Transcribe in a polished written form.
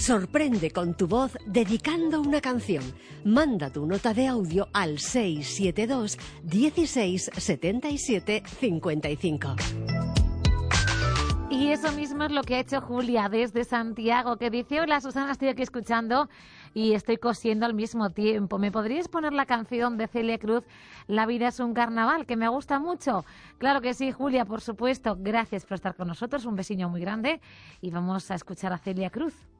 Sorprende con tu voz dedicando una canción. Manda tu nota de audio al 672 16 77 55. Y eso mismo es lo que ha hecho Julia desde Santiago, que dice: hola Susana, estoy aquí escuchando y estoy cosiendo al mismo tiempo. ¿Me podrías poner la canción de Celia Cruz, La vida es un carnaval, que me gusta mucho? Claro que sí, Julia, por supuesto. Gracias por estar con nosotros, un besiño muy grande y vamos a escuchar a Celia Cruz.